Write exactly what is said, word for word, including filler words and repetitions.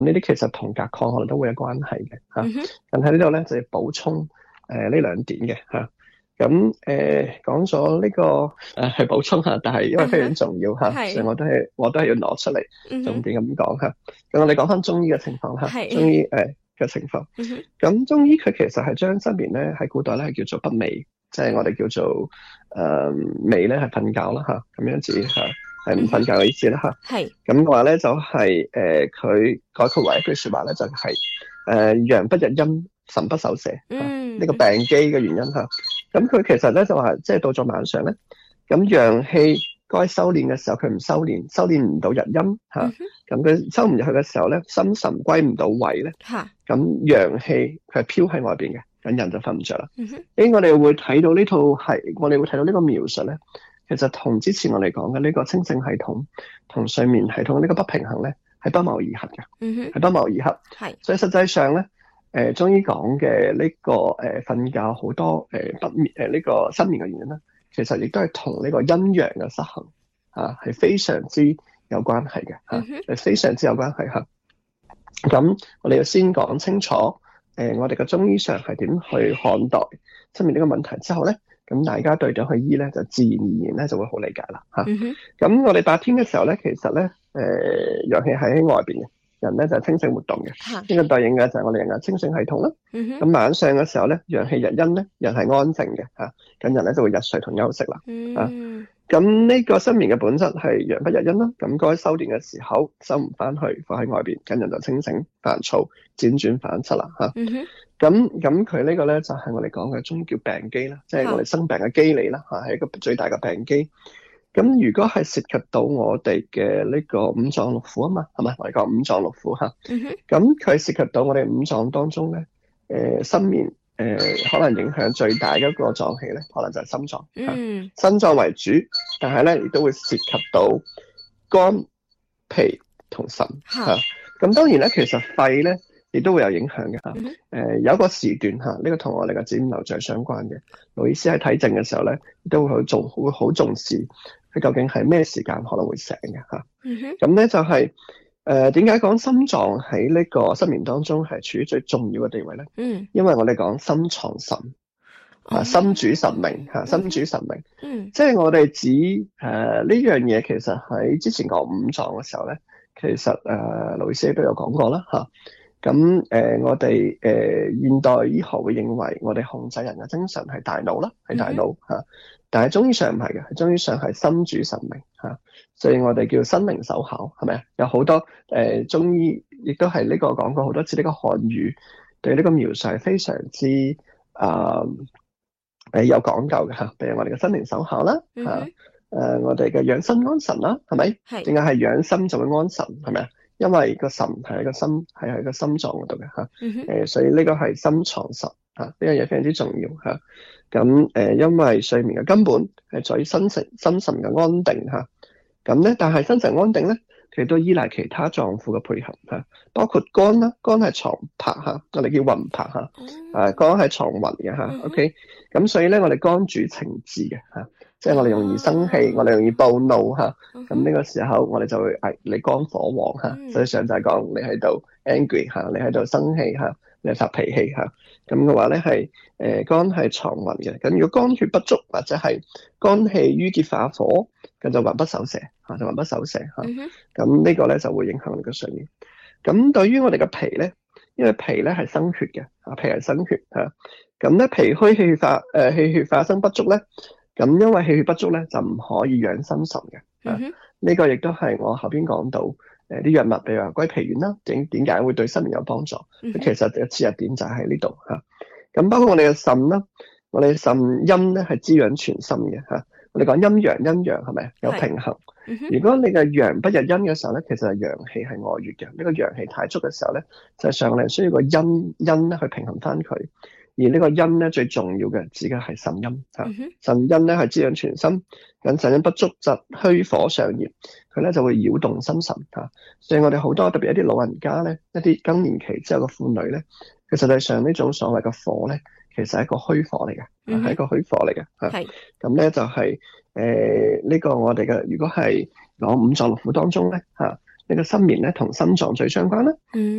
呢啲其實同甲亢可能都會有關係嘅嚇。 嗯哼。 咁喺呢度咧就要補充誒呢兩點嘅嚇。咁誒講咗呢個誒係補充下，但係因為非常重要嚇， 係所以我都係我都係要攞出嚟嗯哼重點咁講嚇。咁我哋講翻中醫嘅情況嚇， 係中醫誒嘅情況。 嗯哼。 咁中醫佢其實係將失眠咧喺古代咧係叫做不寐，即係我哋叫做誒寐咧係瞓覺啦嚇，咁樣子嚇係唔瞓覺嘅意思啦嚇。 係咁嘅話咧就係誒佢概括為一句説話咧就係誒陽不日陰，神不守舍。 嗯呢個病機嘅原因嚇。咁佢其實咧就話，即係到咗晚上咧，咁陽氣該修煉嘅時候佢唔修煉，修煉唔到日陰嚇。咁佢收唔入去嘅時候咧，心神歸唔到位咧， 嚇。 咁陽氣佢係飄喺外邊嘅，咁人就瞓唔着啦。 嗯哼。 誒，我哋會睇到呢套係，我哋會睇到呢個描述咧，其實同之前我哋講嘅呢個清醒系統同睡眠系統呢個不平衡咧，係不謀而合嘅。 嗯哼。 係不謀而合。 係。 所以實際上咧。誒、呃、中醫講嘅呢個誒瞓、呃、覺好多誒、呃、不眠誒呢個失眠嘅原因咧，其實亦都係同呢個陰陽嘅失衡啊係非常之有關係嘅嚇，係、 嗯、 非常之有關係嚇。咁我哋要先講清楚誒、呃，我哋嘅中醫上係點去看待失眠呢個問題之後咧，咁大家對咗去醫咧，就自然而然咧就會好理解啦嚇。咁、嗯、我哋白天嘅時候咧，其實咧誒陽氣係喺外邊嘅。人咧就係、是、清醒活動嘅，呢、這個對應嘅就係我哋人嘅清醒系統啦。咁、嗯、晚上嘅時候咧，陽氣日陰咧，人係安靜嘅嚇，咁人咧就會日睡同休息啦。 嗯、 啊，咁呢個失眠嘅本質係陽不日陰啦。咁該修煉嘅時候收唔翻去，放喺外邊，咁人就清醒煩躁，輾轉反側啦嚇。咁咁佢呢個咧就係、是、我哋講嘅中醫叫病機啦，即、就、係、是、我哋生病嘅機理啦嚇，係一個最大嘅病機。咁如果係涉及到我哋嘅呢個五臟六腑啊嘛，係咪？我哋講五臟六腑嚇。咁佢涉及到我哋五臟當中咧，誒、呃、失眠誒可能影響最大嘅一個臟器咧，可能就係心臟。嗯。心臟為主，但係咧亦都會涉及到肝、脾同腎嚇。咁當然咧，其實肺咧亦都會有影響嘅嚇。誒、呃、有一個時段嚇，呢、這個同我哋嘅子午流象相關嘅。盧醫師喺睇症嘅時候咧，都會好重會好重視。佢究竟係咩時間可能會醒嘅嚇？咁、嗯、咧就係誒點解講心臟喺呢個失眠當中係處於最重要嘅地位咧？嗯，因為我哋講心藏神，啊、嗯、心主神明嚇、嗯，心主神明。嗯，即係我哋指誒呢樣嘢，其實喺之前講五臟嘅時候咧，其實誒盧醫師都有講過啦嚇。咁、啊、誒、呃、我哋誒、呃、現代醫學會認為，我哋控制人嘅精神係大腦啦，係大腦嚇。嗯但係中醫上唔係嘅，中醫上係心主神明嚇、啊，所以我哋叫心靈手巧，係咪啊？有好多誒、呃、中醫亦都係呢個講過好多次，呢個漢語對呢個描述係非常之啊誒、呃、有講究嘅嚇。譬如我哋嘅心靈手巧啦嚇，誒、啊呃、我哋嘅養心安神啦，係咪？係。點解係養心就會安神？係咪啊？因為個神係喺個心係喺個心臟嗰度嘅嚇，誒、嗯呃、所以呢個係心藏神嚇，呢樣嘢非常之重要嚇。咁誒、呃，因為睡眠嘅根本係在於心神心神嘅安定嚇。咁咧，但係心神安定咧，其實都依賴其他臟腑嘅配合嚇，包括肝啦，肝係藏魄嚇，我哋叫魂魄嚇。誒，肝係藏魂嘅嚇。OK，咁所以咧，我哋肝主情志嘅嚇，即係我哋容易生氣，我哋容易暴怒嚇。咁呢個時候，我哋就會誒你肝火旺嚇，實際上就係講你喺度 angry 嚇，你喺度生氣嚇。你發脾氣嚇，咁嘅話咧係誒肝係藏魂嘅，咁如果肝血不足或者係肝氣鬱結化火，咁就魂不守舍嚇，就魂不守舍嚇。咁、mm-hmm. 呢個咧就會影響你嘅睡眠。咁對於我哋嘅脾咧，因為脾咧係生血嘅，啊脾係生血嚇，咁咧脾虛氣血化誒氣血化生不足咧，咁因為氣血不足咧就唔可以養心神嘅。呢、mm-hmm. 呢個亦都係我後邊講到。誒啲藥物，譬如話歸脾丸啦，點點解會對失眠有幫助？嗯、其實嘅切入點就係喺呢度嚇。咁包括我哋嘅腎啦，我哋腎陰咧係滋養全身嘅嚇。我哋講陰陽陰陽係咪有平衡？嗯、如果你嘅陽不日陰嘅時候咧，其實係陽氣係外越嘅。呢、這個陽氣太足嘅時候咧，就係上嚟需要個陰陰咧去平衡翻佢。而呢個陰咧最重要嘅指嘅係腎陰嚇，腎陰咧係滋養全身，咁腎陰不足則虛火上炎，佢咧就會擾動心神嚇。所以我哋好多特別一啲老人家咧，一啲更年期之後嘅婦女咧，其實實際上呢種所謂嘅火咧，其實係一個虛火嚟嘅，係、嗯、一個虛火嚟嘅嚇。係咁咧就係誒呢個我哋嘅，如果係講五臟六腑當中咧嚇，呢、這個失眠咧同心臟最相關啦。嗯。